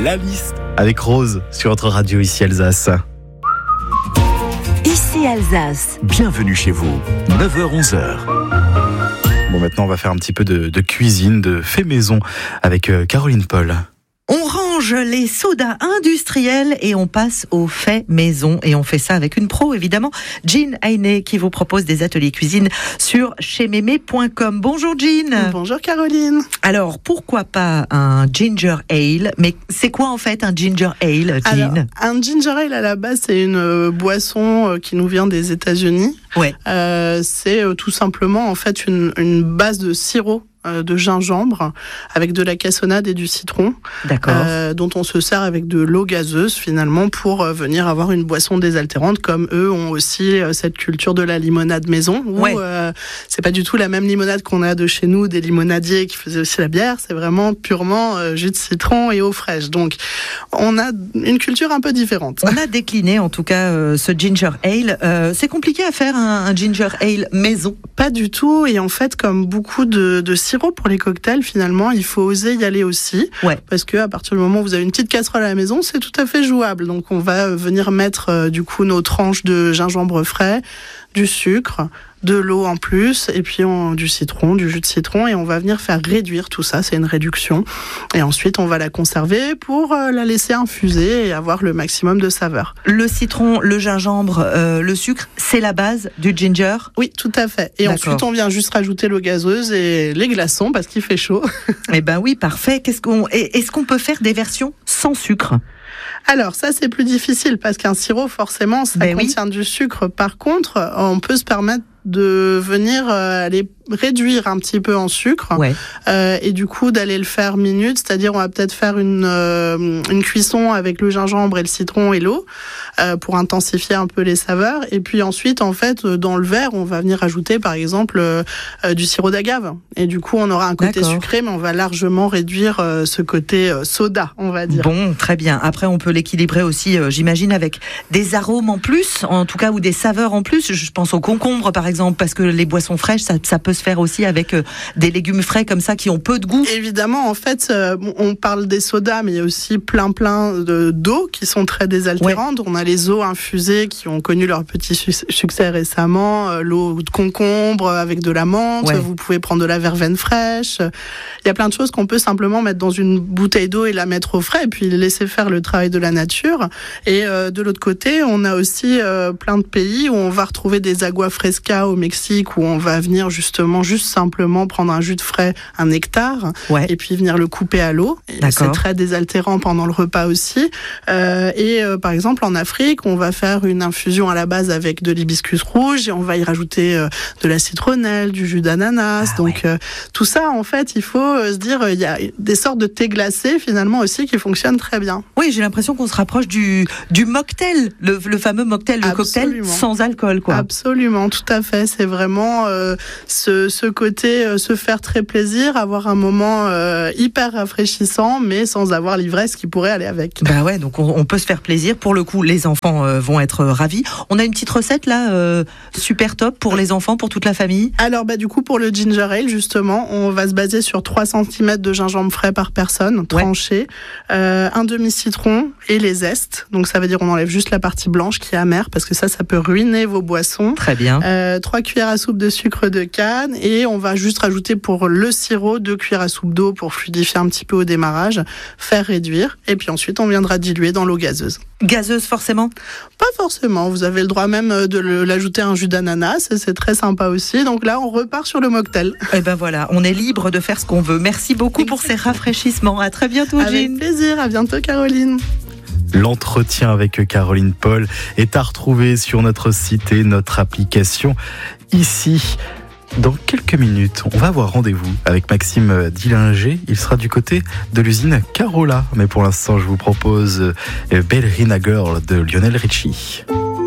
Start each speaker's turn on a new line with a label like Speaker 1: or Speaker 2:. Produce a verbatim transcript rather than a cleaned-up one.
Speaker 1: La liste avec Rose sur notre radio ici Alsace.
Speaker 2: Ici Alsace.
Speaker 3: Bienvenue chez vous, neuf heures onze heures.
Speaker 1: Bon, maintenant on va faire un petit peu de, de cuisine, de fait maison avec euh, Caroline Paul.
Speaker 4: On range les sodas industriels et on passe au fait maison. Et on fait ça avec une pro, évidemment, Jean Ayné, qui vous propose des ateliers cuisine sur chez mémé point com. Bonjour Jean.
Speaker 5: Bonjour Caroline.
Speaker 4: Alors, pourquoi pas un ginger ale? Mais c'est quoi en fait un ginger ale, Jean?
Speaker 5: Alors, un ginger ale à la base, c'est une euh, boisson euh, qui nous vient des États-Unis.
Speaker 4: Ouais.
Speaker 5: Euh, c'est euh, tout simplement en fait une, une base de sirop de gingembre avec de la cassonade et du citron, euh, dont on se sert avec de l'eau gazeuse finalement pour euh, venir avoir une boisson désaltérante, comme eux ont aussi euh, cette culture de la limonade maison où
Speaker 4: ouais.
Speaker 5: euh, c'est pas du tout la même limonade qu'on a de chez nous, des limonadiers qui faisaient aussi la bière, c'est vraiment purement euh, jus de citron et eau fraîche. Donc on a une culture un peu différente.
Speaker 4: On a décliné en tout cas euh, ce ginger ale. Euh, c'est compliqué à faire un, un ginger ale maison?
Speaker 5: Pas du tout, et en fait comme beaucoup de, de sirop pour les cocktails, finalement, il faut oser y aller aussi.
Speaker 4: Ouais.
Speaker 5: Parce que à partir du moment où vous avez une petite casserole à la maison, c'est tout à fait jouable. Donc, on va venir mettre euh, du coup nos tranches de gingembre frais, du sucre, de l'eau en plus, et puis on, du citron, du jus de citron, et on va venir faire réduire tout ça. C'est une réduction. Et ensuite, on va la conserver pour euh, la laisser infuser et avoir le maximum de saveur.
Speaker 4: Le citron, le gingembre, euh, le sucre, c'est la base du ginger?
Speaker 5: Oui, tout à fait. Et
Speaker 4: D'accord.
Speaker 5: Ensuite, on vient juste rajouter l'eau gazeuse et les glaçons parce qu'il fait chaud.
Speaker 4: Eh ben oui, parfait. Qu'est-ce qu'on, est-ce qu'on peut faire des versions sans sucre?
Speaker 5: Alors ça c'est plus difficile parce qu'un sirop forcément ça
Speaker 4: ben
Speaker 5: contient
Speaker 4: oui.
Speaker 5: du sucre. Par contre, on peut se permettre de venir euh, aller réduire un petit peu en sucre
Speaker 4: ouais.
Speaker 5: euh, et du coup d'aller le faire minute, c'est-à-dire on va peut-être faire une euh, une cuisson avec le gingembre et le citron et l'eau euh, pour intensifier un peu les saveurs, et puis ensuite en fait dans le verre on va venir ajouter par exemple euh, euh, du sirop d'agave, et du coup on aura un côté
Speaker 4: D'accord.
Speaker 5: sucré mais on va largement réduire euh, ce côté euh, soda, on va dire.
Speaker 4: Bon, très bien. Après on peut l'équilibrer aussi, euh, j'imagine, avec des arômes en plus, en tout cas, ou des saveurs en plus. Je pense au concombre par exemple, exemple, parce que les boissons fraîches, ça, ça peut se faire aussi avec euh, des légumes frais comme ça qui ont peu de goût.
Speaker 5: Évidemment, en fait, euh, on parle des sodas, mais il y a aussi plein plein de, d'eau qui sont très désaltérantes. Ouais. On a les eaux infusées qui ont connu leur petit su- succès récemment, euh, l'eau de concombre avec de la menthe, ouais. Vous pouvez prendre de la verveine fraîche. Il y a plein de choses qu'on peut simplement mettre dans une bouteille d'eau et la mettre au frais, et puis laisser faire le travail de la nature. Et euh, de l'autre côté, on a aussi euh, plein de pays où on va retrouver des agua fresca au Mexique, où on va venir justement juste simplement prendre un jus de frais, un nectar, ouais. Et puis venir le couper à l'eau. Et c'est très désaltérant pendant le repas aussi. Euh, et euh, par exemple en Afrique, on va faire une infusion à la base avec de l'hibiscus rouge, et on va y rajouter euh, de la citronnelle, du jus d'ananas. Ah, Donc ouais. euh, tout ça, en fait, il faut euh, se dire, il y a des sortes de thé glacé finalement aussi qui fonctionnent très bien.
Speaker 4: Oui, j'ai l'impression qu'on se rapproche du du mocktail, le, le fameux mocktail, le Absolument. Cocktail sans alcool, quoi.
Speaker 5: Absolument, tout à fait. C'est vraiment euh, ce, ce côté euh, se faire très plaisir, avoir un moment euh, hyper rafraîchissant, mais sans avoir l'ivresse qui pourrait aller avec.
Speaker 4: Bah ouais, donc on, on peut se faire plaisir. Pour le coup, les enfants euh, vont être ravis. On a une petite recette là, euh, super top pour les enfants, pour toute la famille.
Speaker 5: Alors bah du coup pour le ginger ale justement, on va se baser sur trois centimètres de gingembre frais par personne, tranché, ouais. euh, un demi citron et les zestes. Donc ça veut dire on enlève juste la partie blanche qui est amère, parce que ça, ça peut ruiner vos boissons.
Speaker 4: Très bien.
Speaker 5: Euh, trois cuillères à soupe de sucre de canne, et on va juste rajouter pour le sirop deux cuillères à soupe d'eau pour fluidifier un petit peu au démarrage, faire réduire, et puis ensuite on viendra diluer dans l'eau gazeuse.
Speaker 4: Gazeuse forcément ?
Speaker 5: Pas forcément, vous avez le droit même de le, l'ajouter un jus d'ananas, c'est très sympa aussi. Donc là on repart sur le mocktail.
Speaker 4: Et ben voilà, on est libre de faire ce qu'on veut. Merci beaucoup Exactement. Pour ces rafraîchissements. À très bientôt, Jean.
Speaker 5: Avec plaisir, à bientôt Caroline.
Speaker 1: L'entretien avec Caroline Paul est à retrouver sur notre site et notre application ici. Dans quelques minutes, on va avoir rendez-vous avec Maxime Dillinger. Il sera du côté de l'usine Carola. Mais pour l'instant, je vous propose Ballerina Girl de Lionel Richie.